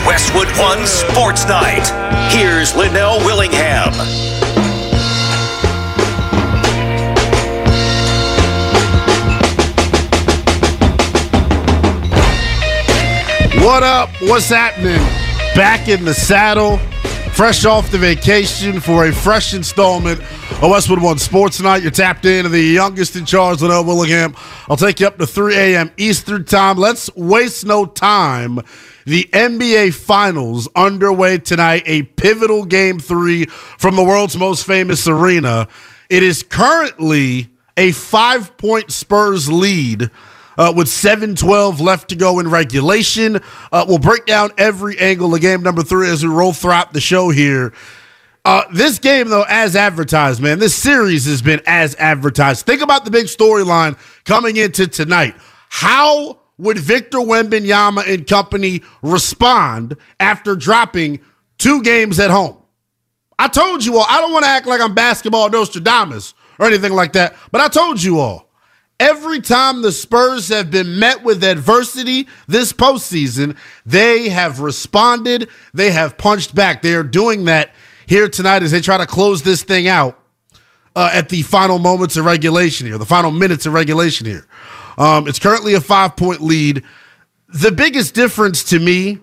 Westwood One Sports Night. Here's Linnell Willingham. What up? What's happening? Back in the saddle, fresh off the vacation for a fresh installment of Westwood One Sports Night. You're tapped into the youngest in charge, Linnell Willingham. I'll take you up to 3 a.m. Eastern time. Let's waste no time. The NBA Finals underway tonight, a pivotal Game 3 from the world's most famous arena. It is currently a 5-point Spurs lead with 7:12 left to go in regulation. We'll break down every angle of game number 3 as we roll throughout the show here. This game, though, as advertised, man, this series has been as advertised. Think about the big storyline coming into tonight. How would Victor Wembanyama and company respond after dropping 2 games at home? I told you all, I don't want to act like I'm basketball Nostradamus or anything like that, but I told you all, every time the Spurs have been met with adversity this postseason, they have responded, they have punched back. They are doing that here tonight as they try to close this thing out at the final moments of regulation here, the final minutes of regulation here. It's currently a 5-point lead. The biggest difference to me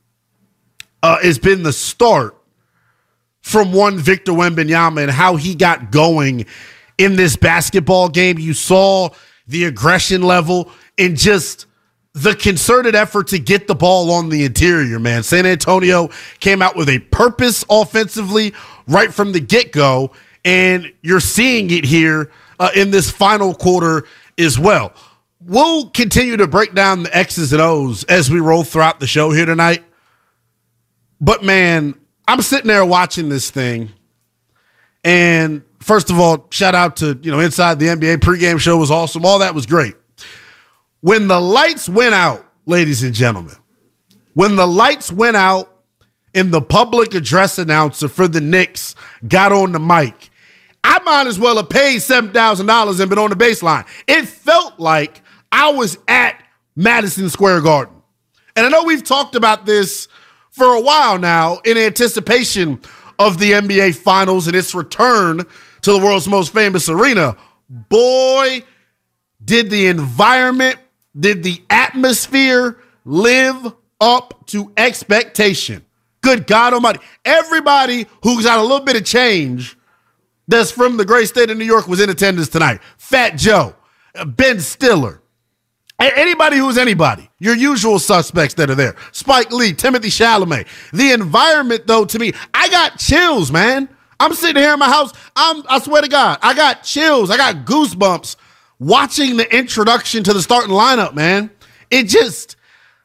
has been the start from one Victor Wembanyama and how he got going in this basketball game. You saw the aggression level and just the concerted effort to get the ball on the interior, man. San Antonio came out with a purpose offensively right from the get-go, and you're seeing it here in this final quarter as well. We'll continue to break down the X's and O's as we roll throughout the show here tonight. But, man, I'm sitting there watching this thing, and first of all, shout out to, Inside the NBA pregame show was awesome. All that was great. When the lights went out, ladies and gentlemen, when the lights went out and the public address announcer for the Knicks got on the mic, I might as well have paid $7,000 and been on the baseline. It felt like I was at Madison Square Garden. And I know we've talked about this for a while now in anticipation of the NBA Finals and its return to the world's most famous arena. Boy, did the environment, did the atmosphere live up to expectation. Good God Almighty. Everybody who's got a little bit of change that's from the great state of New York was in attendance tonight. Fat Joe, Ben Stiller, anybody who's anybody, your usual suspects that are there. Spike Lee, Timothy Chalamet. The environment, though, to me, I got chills, man. I'm sitting here in my house. I swear to God, I got chills. I got goosebumps watching the introduction to the starting lineup, man. It just,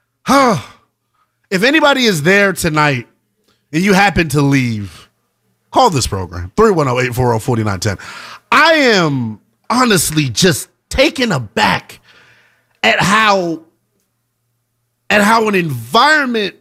if anybody is there tonight and you happen to leave, call this program, 310-840-4910. I am honestly just taken aback at how an environment